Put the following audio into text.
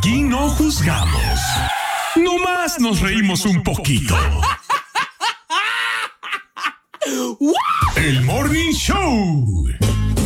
Aquí no juzgamos. Nomás nos reímos un poquito. El Morning Show.